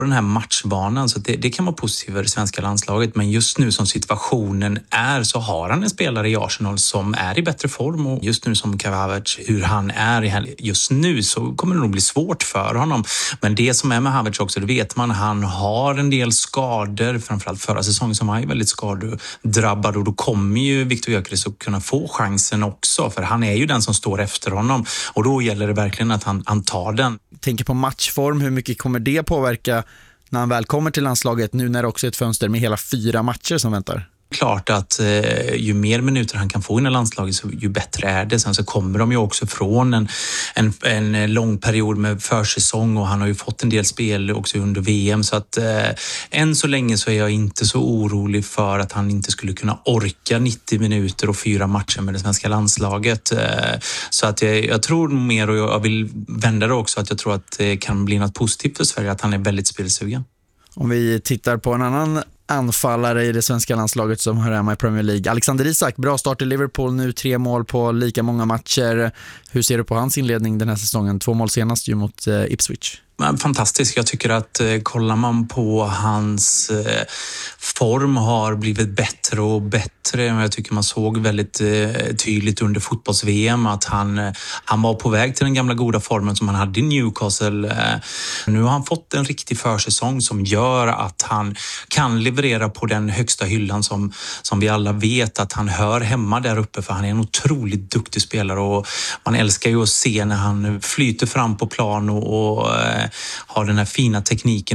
den här matchbanan, så det kan vara positivt för det svenska landslaget, men just nu som situationen är så har han en spelare i Arsenal som är i bättre form, och just nu som Kai Havertz, hur han är just nu, så kommer det nog bli svårt för honom. Men det som är med Havertz också, det vet man, han har en del skador, framförallt förra säsongen som han är väldigt skadedrabbad, och då kommer ju Viktor Gyökeres att kunna få chansen också, för han är ju den som står efter honom, och då gäller det verkligen att han tar den. Tänker på matchform, hur mycket kommer det påverka när han väl kommer till landslaget, nu när det också är ett fönster med hela 4 matcher som väntar? Klart att ju mer minuter han kan få in i landslaget, så ju bättre är det. Sen så kommer de ju också från en lång period med försäsong, och han har ju fått en del spel också under VM, så att än så länge så är jag inte så orolig för att han inte skulle kunna orka 90 minuter och 4 matcher med det svenska landslaget. Så att jag tror mer, och jag vill vända det också, att jag tror att det kan bli något positivt för Sverige, att han är väldigt spelsugen. Om vi tittar på en annan anfallare i det svenska landslaget som hör hemma i Premier League, Alexander Isak, bra start i Liverpool nu, 3 mål på lika många matcher. Hur ser du på hans inledning den här säsongen? 2 mål senast ju mot Ipswich. Fantastiskt. Jag tycker att kollar man på hans form har blivit bättre och bättre. Jag tycker man såg väldigt tydligt under fotbolls-VM att han var på väg till den gamla goda formen som han hade i Newcastle. Nu har han fått en riktig försäsong som gör att han kan leverera på den högsta hyllan som vi alla vet att han hör hemma där uppe, för han är en otroligt duktig spelare, och man älskar ju att se när han flyter fram på plan och har den här fina tekniken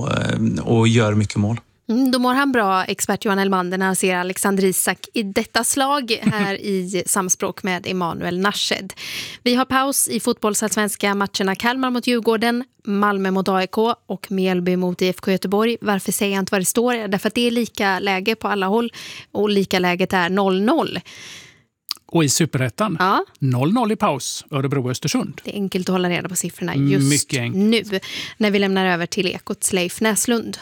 och gör mycket mål. Då mår han bra, expert Johan Elmander, när han ser Alexander Isak i detta slag här i samspråk med Emanuel Nashed. Vi har paus i fotbollsallsvenska matcherna Kalmar mot Djurgården, Malmö mot AIK och Mjällby mot IFK Göteborg. Varför säger jag inte vad det står? Därför att det är lika läge på alla håll, och lika läget är 0-0. Och i Superettan, ja. 0-0 i paus, Örebro-Östersund. Det är enkelt att hålla reda på siffrorna just nu, när vi lämnar över till Ekots Leif Näslund.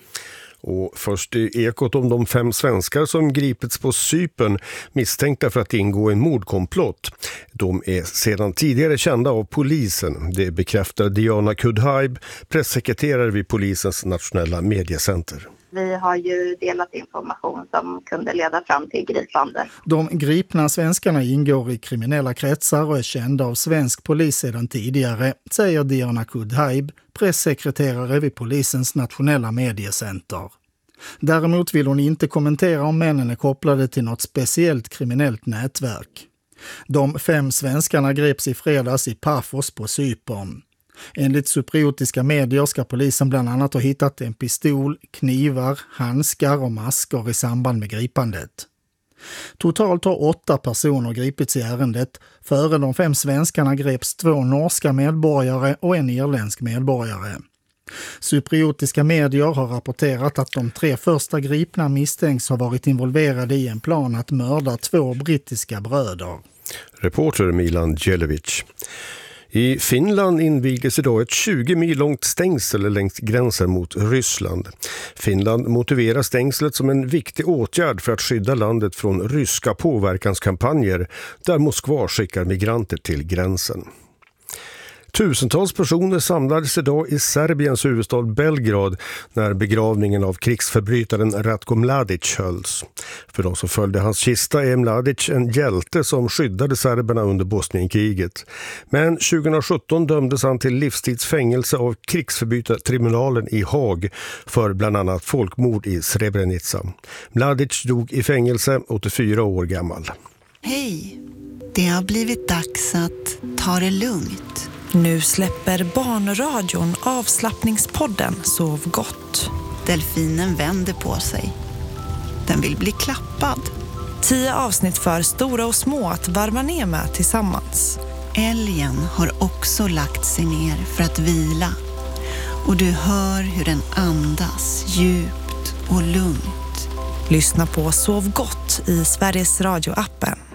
Och först i Ekot om de 5 svenskar som gripits på Cypern misstänkta för att ingå i en mordkomplott. De är sedan tidigare kända av polisen. Det bekräftar Diana Kudhaib, pressekreterare vid polisens nationella mediecenter. Vi har ju delat information som kunde leda fram till gripande. De gripna svenskarna ingår i kriminella kretsar och är kända av svensk polis sedan tidigare, säger Diana Kudhaib, pressekreterare vid polisens nationella mediecenter. Däremot vill hon inte kommentera om männen är kopplade till något speciellt kriminellt nätverk. De 5 svenskarna greps i fredags i Paphos på Cypern. Enligt cypriotiska medier ska polisen bland annat ha hittat en pistol, knivar, handskar och masker i samband med gripandet. Totalt har 8 personer gripits i ärendet. Före de 5 svenskarna greps 2 norska medborgare och en irländsk medborgare. Cypriotiska medier har rapporterat att de 3 första gripna misstänks ha varit involverade i en plan att mörda 2 brittiska bröder. Reporter Milan Djelevic. I Finland invigdes idag ett 20 mil långt stängsel längs gränsen mot Ryssland. Finland motiverar stängslet som en viktig åtgärd för att skydda landet från ryska påverkanskampanjer där Moskva skickar migranter till gränsen. Tusentals personer samlades idag i Serbiens huvudstad Belgrad när begravningen av krigsförbrytaren Ratko Mladic hölls. För de som följde hans kista är Mladic en hjälte som skyddade serberna under Bosnienkriget. Men 2017 dömdes han till livstidsfängelse av krigsförbrytartribunalen i Haag för bland annat folkmord i Srebrenica. Mladic dog i fängelse, 84 år gammal. Hej, det har blivit dags att ta det lugnt. Nu släpper Barnradion avslappningspodden Sov gott. Delfinen vänder på sig. Den vill bli klappad. 10 avsnitt för stora och små att varva ner med tillsammans. Älgen har också lagt sig ner för att vila. Och du hör hur den andas djupt och lugnt. Lyssna på Sov gott i Sveriges Radio-appen.